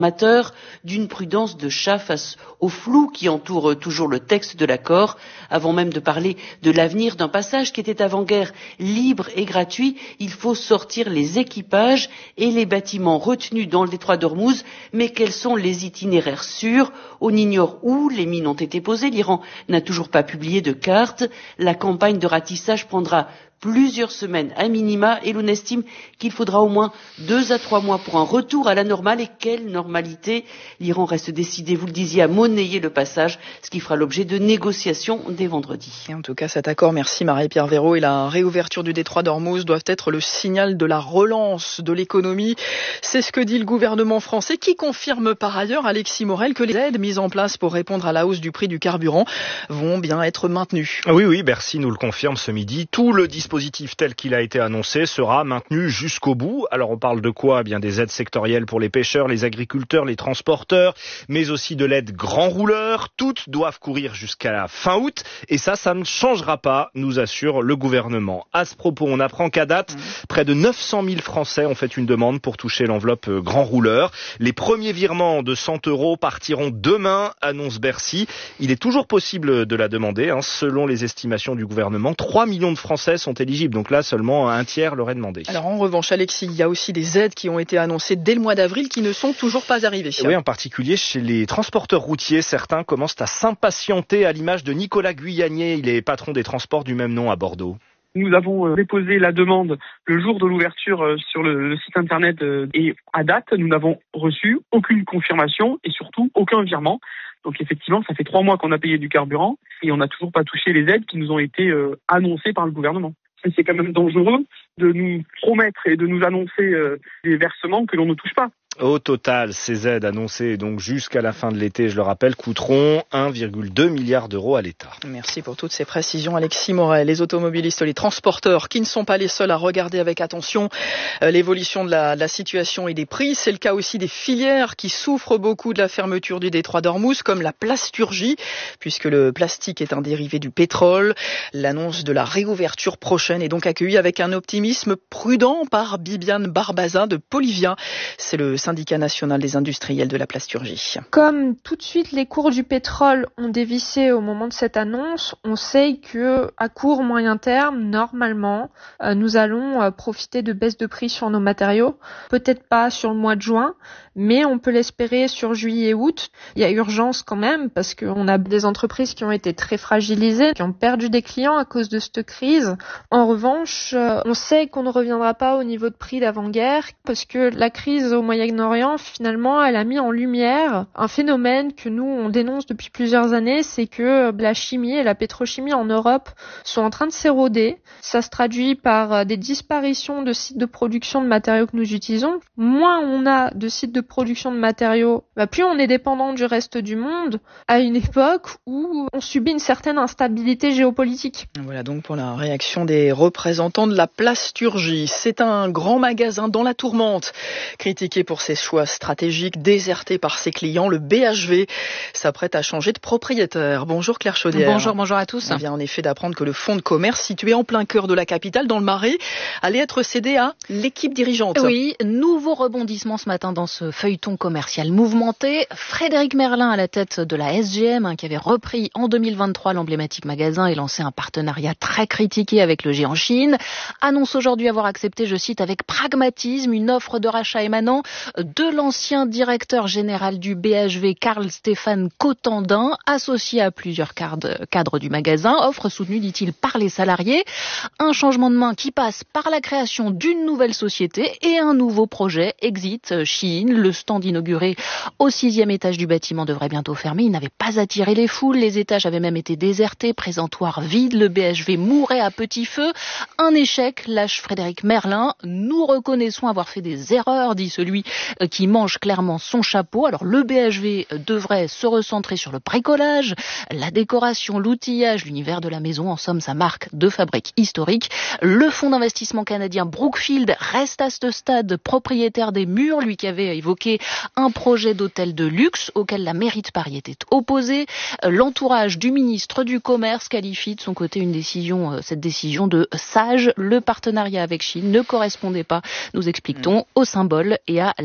amateur d'une prudence de chat face au flou qui entoure toujours le texte de l'accord, avant même de parler de l'avenir d'un passage qui était avant-guerre libre et gratuit. Il faut sortir les équipages et les bâtiments retenus dans le détroit d'Ormuz, mais quels sont les itinéraires sûrs? On ignore où les mines ont été posées, l'Iran n'a toujours pas publié de carte, la campagne de ratissage prendra plusieurs semaines à minima et l'on estime qu'il faudra au moins 2 à 3 mois pour un retour à la normale. Et quelle normalité? L'Iran reste décidé, vous le disiez, à monnayer le passage, ce qui fera l'objet de négociations dès vendredi. Et en tout cas, cet accord, merci Marie-Pierre Véraud, et la réouverture du détroit d'Ormuz doivent être le signal de la relance de l'économie. C'est ce que dit le gouvernement français, qui confirme par ailleurs, Alexis Morel, que les aides mises en place pour répondre à la hausse du prix du carburant vont bien être maintenues. Oui, Bercy nous le confirme ce midi. Tout le dispositif tel qu'il a été annoncé sera maintenu jusqu'au bout. Alors on parle de quoi? Eh bien des aides sectorielles pour les pêcheurs, les agriculteurs, les transporteurs, mais aussi de l'aide grand rouleur. Toutes doivent courir jusqu'à la fin août et ça ne changera pas, nous assure le gouvernement. À ce propos, on apprend qu'à date, près de 900 000 Français ont fait une demande pour toucher l'enveloppe grand rouleur. Les premiers virements de 100 € partiront demain, annonce Bercy. Il est toujours possible de la demander, selon les estimations du gouvernement. 3 millions de Français sont éligibles, donc là seulement un tiers l'aurait demandé. Alors en revanche, Alexis, il y a aussi des aides qui ont été annoncées dès le mois d'avril qui ne sont toujours pas arrivées. Oui, en particulier chez les transporteurs routiers, certains commencent à s'impatienter, à l'image de Nicolas Guyanier, il est patron des transports du même nom à Bordeaux. Nous avons déposé la demande le jour de l'ouverture sur le site internet et à date, nous n'avons reçu aucune confirmation et surtout aucun virement. Donc effectivement, ça fait 3 mois qu'on a payé du carburant et on n'a toujours pas touché les aides qui nous ont été annoncées par le gouvernement. Et c'est quand même dangereux de nous promettre et de nous annoncer des versements que l'on ne touche pas. Au total, ces aides annoncées donc jusqu'à la fin de l'été, je le rappelle, coûteront 1,2 milliard d'euros à l'État. Merci pour toutes ces précisions, Alexis Morel. Les automobilistes, les transporteurs qui ne sont pas les seuls à regarder avec attention l'évolution de la situation et des prix. C'est le cas aussi des filières qui souffrent beaucoup de la fermeture du détroit d'Ormuz, comme la plasturgie, puisque le plastique est un dérivé du pétrole. L'annonce de la réouverture prochaine est donc accueillie avec un optimisme prudent par Bibiane Barbazin de Polivia. C'est le syndicat national des industriels de la plasturgie. Comme tout de suite les cours du pétrole ont dévissé au moment de cette annonce, on sait que à court moyen terme, normalement, nous allons profiter de baisses de prix sur nos matériaux. Peut-être pas sur le mois de juin, mais on peut l'espérer sur juillet et août. Il y a urgence quand même parce qu'on a des entreprises qui ont été très fragilisées, qui ont perdu des clients à cause de cette crise. En revanche, on sait qu'on ne reviendra pas au niveau de prix d'avant-guerre parce que la crise au Moyen-Orient, finalement, elle a mis en lumière un phénomène que nous, on dénonce depuis plusieurs années, c'est que la chimie et la pétrochimie en Europe sont en train de s'éroder. Ça se traduit par des disparitions de sites de production de matériaux que nous utilisons. Moins on a de sites de production de matériaux, plus on est dépendant du reste du monde à une époque où on subit une certaine instabilité géopolitique. Voilà donc pour la réaction des représentants de la plasturgie. C'est un grand magasin dans la tourmente. Critiqué pour ses choix stratégiques, déserté par ses clients, le BHV s'apprête à changer de propriétaire. Bonjour Claire Chaudière. Bonjour à tous. On vient en effet d'apprendre que le fonds de commerce situé en plein cœur de la capitale, dans le Marais, allait être cédé à l'équipe dirigeante. Oui, nouveau rebondissement ce matin dans ce feuilleton commercial mouvementé. Frédéric Merlin à la tête de la SGM, qui avait repris en 2023 l'emblématique magasin et lancé un partenariat très critiqué avec le géant Chine, annonce aujourd'hui avoir accepté, je cite, avec pragmatisme, une offre de rachat émanant de l'ancien directeur général du BHV, Carl-Stéphane Cotandin, associé à plusieurs cadres du magasin. Offre soutenue, dit-il, par les salariés. Un changement de main qui passe par la création d'une nouvelle société et un nouveau projet, Exit Chine. Le stand inauguré au 6e étage du bâtiment devrait bientôt fermer. Il n'avait pas attiré les foules. Les étages avaient même été désertés, présentoir vide. Le BHV mourait à petit feu. Un échec, lâche Frédéric Merlin. Nous reconnaissons avoir fait des erreurs, dit celui qui mange clairement son chapeau. Alors le BHV devrait se recentrer sur le bricolage, la décoration, l'outillage, l'univers de la maison, en somme sa marque de fabrique historique. Le fonds d'investissement canadien Brookfield reste à ce stade propriétaire des murs, lui qui avait évoqué un projet d'hôtel de luxe auquel la mairie de Paris était opposée. L'entourage du ministre du Commerce qualifie de son côté cette décision de sage. Le partenariat avec Chine ne correspondait pas, nous explique-t-on, au symbole et à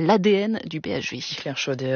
l'ADN du BHV. Claire Chaudet.